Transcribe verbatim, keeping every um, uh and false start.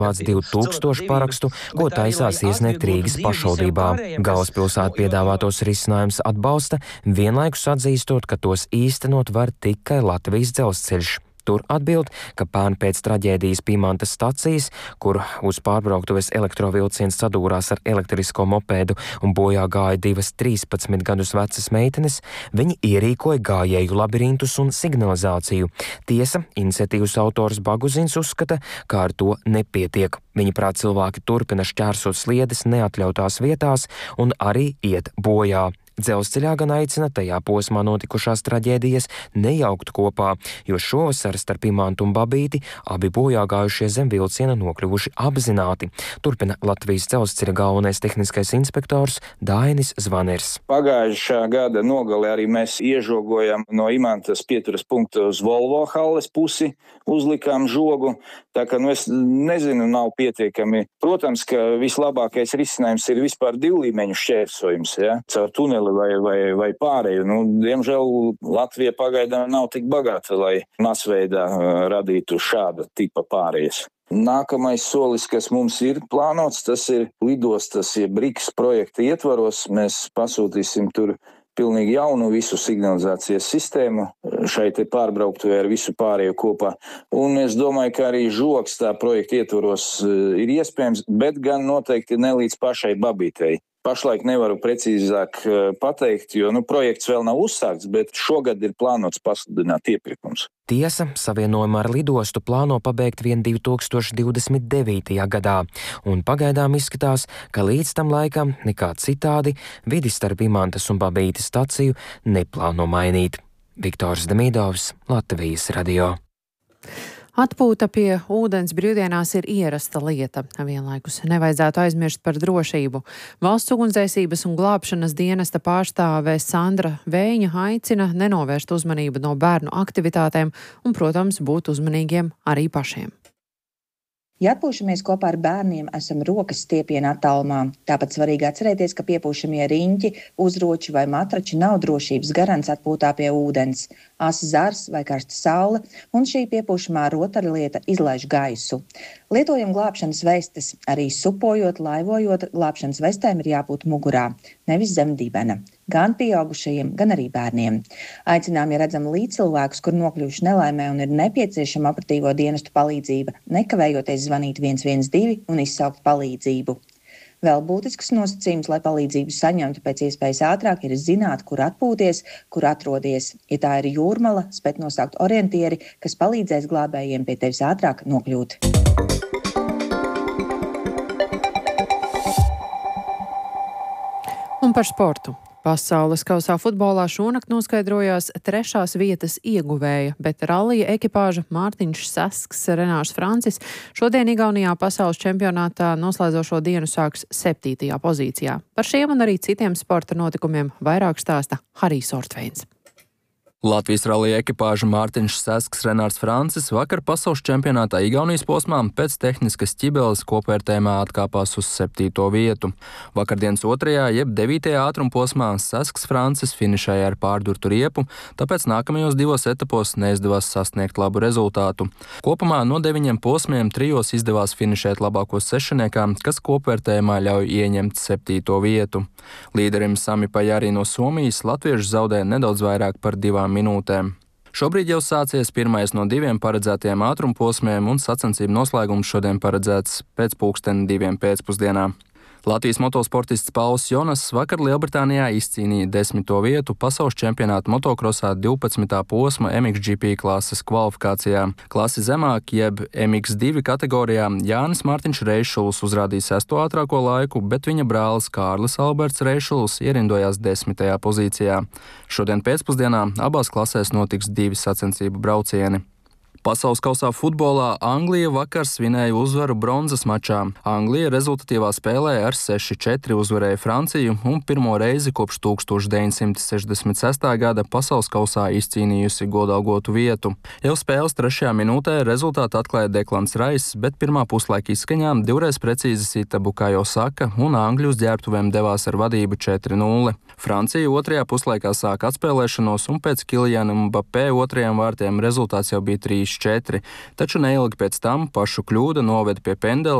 vāc divi tūkstoši parakstu, ko taisās iesniegt Rīgas pašvaldībā. Galvaspilsēta piedāvātos risinājums atbalsta, vienlaikus atzīstot, ka tos īstenot var tikai Latvijas dzelzceļš. Tur atbild, ka pērn pēc traģēdijas Piemantas stacijas, kur uz pārbrauktuves elektrovilciens sadūrās ar elektrisko mopēdu un bojā gāja divas trīspadsmit gadus vecas meitenes, viņi ierīkoja gājēju labirintus un signalizāciju. Tiesa, iniciatīvas autors Baguzins uzskata, ka ar to nepietiek. Viņaprāt, cilvēki turpina šķērsot sliedes neatļautās vietās un arī iet bojā. Dzelzceļā gan aicina tajā posmā notikušās traģēdijas nejaukt kopā, jo šovasar starp Piemantu un Babīti abi bojā gājušie zem vilciena nokļuvuši apzināti. Turpina Latvijas dzelzceļa galvenais tehniskais inspektors Dainis Zvaners. Pagājušā gada nogalē arī mēs iežogojam no Imantas pieturas punkta uz Volvo halles pusi, uzlikām žogu, tā ka, nu, es nezinu, nav pietiekami. Protams, ka vislabākais risinājums ir vispār divlīmeņu šķērsojums, ja, caur tuneli vai, vai, vai pārēju. Nu, diemžēl Latvija pagaidām nav tik bagāta, lai masveidā radītu šāda tipa pārējas. Nākamais solis, kas mums ir plānots, tas ir lidostas, ja Briks projekta ietvaros. Mēs pasūtīsim tur pilnīgi jaunu visu signalizācijas sistēmu šai te pārbrauktuvē ar visu pārējo kopā. Un es domāju, ka arī žogs tā projekta ietvaros ir iespējams, bet gan noteikti ne līdz pašai Babītei. Pašlaik nevaru precīzāk pateikt, jo nu, projekts vēl nav uzsākts, bet šogad ir plānots pasludināt iepirkums. Tiesa, savienojumu ar lidostu plāno pabeigt vien divi tūkstoši divdesmit devītajā gadā, un pagaidām izskatās, ka līdz tam laikam nekā citādi vidi starp Piemantas un Babītes staciju neplāno mainīt. Viktors Demīdovs, Latvijas radio. Atpūta pie ūdens brīvdienās ir ierasta lieta. Vienlaikus nevajadzētu aizmirst par drošību. Valsts ugunsdzēsības un glābšanas dienesta pārstāve Sandra Vēņa aicina nenovērst uzmanību no bērnu aktivitātēm un, protams, būt uzmanīgiem arī pašiem. Ja atpūšamies kopā ar bērniem, esam rokas stiepiena attālumā. Tāpat svarīgi atcerēties, ka piepūšamie riņķi, uzroči vai matrači nav drošības garants atpūtā pie ūdens. Asa zars vai karsta saule, un šī piepūšamā rotaļlieta izlaiž gaisu. Lietojam glābšanas vestes. Arī supojot, laivojot, glābšanas vestēm ir jābūt mugurā, nevis zem dibena. Gan pieaugušajiem, gan arī bērniem. Aicinām, ja redzam līdzcilvēkus, kur nokļuvuši nelaimē un ir nepieciešama operatīvo dienestu palīdzība, nekavējoties zvanīt viens viens divi un izsaukt palīdzību. Vēl būtisks nosacījums, lai palīdzību saņemtu pēc iespējas ātrāk, ir zināt, kur atpūties, kur atrodies. Ja tā ir jūrmala, spēt nosaukt orientieri, kas palīdzēs glābējiem pie tevis ātrāk nokļūt. Un par sportu. Pasaules kausā futbolā šonakt noskaidrojās trešās vietas ieguvēja, bet rallija ekipāža Mārtiņš Sasks, Renārs Francis šodien Igaunijā pasaules čempionātā noslēdzošo dienu sāks septītajā pozīcijā. Par šiem un arī citiem sporta notikumiem vairāk stāsta Harijs Ortveins. Latvijas rallija ekipāža Mārtiņš Sasks, Renārs Francis vakar pasaules čempionātā Igaunijas posmā pēc tehniskas ķibeles kopvērtējumā atkāpās uz septīto vietu. Vakardienas otrajā, jeb devītajā ātruma posmā Sasks Francis finišēja ar pārdurtu riepu, tāpēc nākamajos divos etapos neizdevās sasniegt labu rezultātu. Kopumā no deviņiem posmiem trijos izdevās finišēt labākos sešaniekā, kas kopvērtējumā ļauj ieņemt septīto vietu. Līderim Sami Pajari no Somijas latvieši zaudēja nedaudz vairāk par divām minūtēm. Šobrīd jau sācies pirmais no diviem paredzētiem ātrumposmiem un sacensību noslēgums šodien paredzēts pēc pulksteni diviem pēcpusdienā. Latvijas motosportists Pauls Jonas vakar Lielbritānijā izcīnīja desmito vietu pasaules čempionāta motokrosā divpadsmitā posma M X G P klases kvalifikācijā. Klasi zemāk, jeb M X divi kategorijā Jānis Mārtiņš Reišuls uzrādīja sesto ātrāko laiku, bet viņa brālis Kārlis Alberts Reišuls ierindojās desmitajā pozīcijā. Šodien pēcpusdienā abās klasēs notiks divi sacensību braucieni. Pasaules kausā futbolā Anglija vakar svinēja uzvaru bronzas mačā. Anglija rezultatīvā spēlē ar seši četri uzvarēja Franciju un pirmo reizi kopš tūkstoš deviņsimt sešdesmit sestā gada pasaules kausā izcīnījusi godalgotu vietu. Jau spēles trešajā minūtē rezultātu atklāja Deklans Raiss, bet pirmā puslaika izskaņām divreiz precīzi sita Bukayo Saka un Angļu uz ģērbtuvēm devās ar vadību četri nulle. Francija otrajā puslaikā sāka atspēlēšanos, un pēc Kiljana Mbappé otrajiem vārtiem rezultāts jau bija trīs četri, taču neilgi pēc tam pašu kļūda noveda pie pendela